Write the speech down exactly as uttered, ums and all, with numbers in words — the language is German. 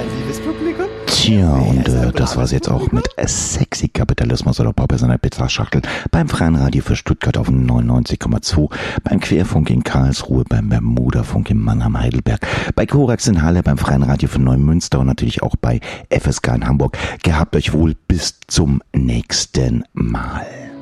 liebes Publikum. Tja, und äh, das war's jetzt auch mit Sexy Kapitalismus oder Pop in einer Pizzaschachtel beim Freien Radio für Stuttgart auf neunundneunzig Komma zwei, beim Querfunk in Karlsruhe, beim Bermuda-Funk in Mannheim-Heidelberg, bei Korax in Halle, beim Freien Radio für Neumünster und natürlich auch bei F S K in Hamburg. Gehabt euch wohl, bis zum nächsten Mal.